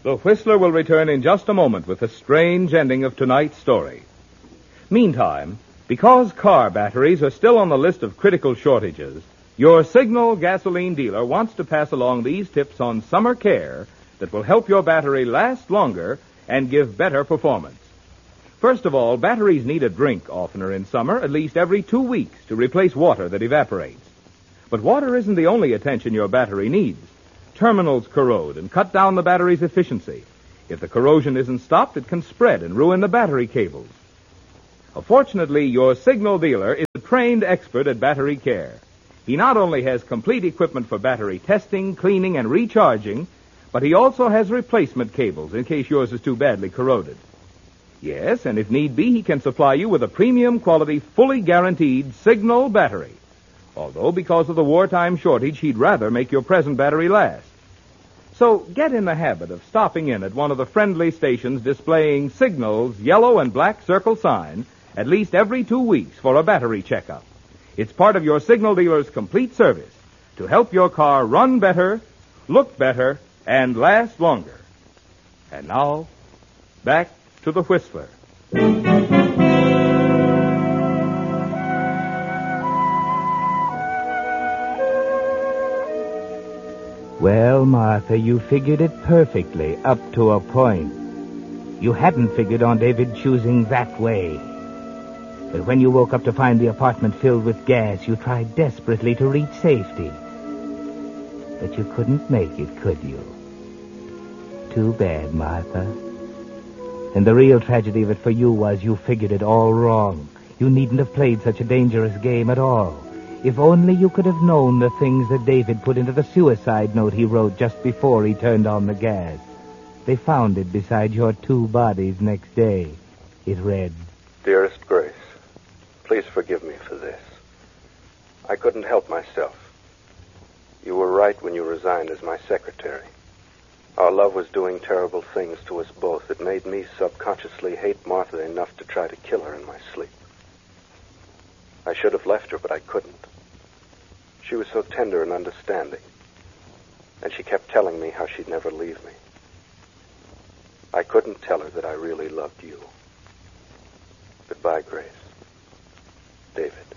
The Whistler will return in just a moment with the strange ending of tonight's story. Meantime, because car batteries are still on the list of critical shortages, your Signal gasoline dealer wants to pass along these tips on summer care that will help your battery last longer and give better performance. First of all, batteries need a drink oftener in summer, at least every 2 weeks, to replace water that evaporates. But water isn't the only attention your battery needs. Terminals corrode and cut down the battery's efficiency. If the corrosion isn't stopped, it can spread and ruin the battery cables. Fortunately, your Signal dealer is a trained expert at battery care. He not only has complete equipment for battery testing, cleaning, and recharging, but he also has replacement cables in case yours is too badly corroded. Yes, and if need be, he can supply you with a premium quality, fully guaranteed Signal battery. Although, because of the wartime shortage, he'd rather make your present battery last. So get in the habit of stopping in at one of the friendly stations displaying Signal's yellow and black circle sign at least every 2 weeks for a battery checkup. It's part of your Signal dealer's complete service to help your car run better, look better, and last longer. And now, back to the Whistler. Well, Martha, you figured it perfectly, up to a point. You hadn't figured on David choosing that way. But when you woke up to find the apartment filled with gas, you tried desperately to reach safety. But you couldn't make it, could you? Too bad, Martha. And the real tragedy of it for you was you figured it all wrong. You needn't have played such a dangerous game at all. If only you could have known the things that David put into the suicide note he wrote just before he turned on the gas. They found it beside your 2 bodies next day. It read, Dearest Grace, please forgive me for this. I couldn't help myself. You were right when you resigned as my secretary. Our love was doing terrible things to us both. It made me subconsciously hate Martha enough to try to kill her in my sleep. I should have left her, but I couldn't. She was so tender and understanding, and she kept telling me how she'd never leave me. I couldn't tell her that I really loved you. Goodbye, Grace. David.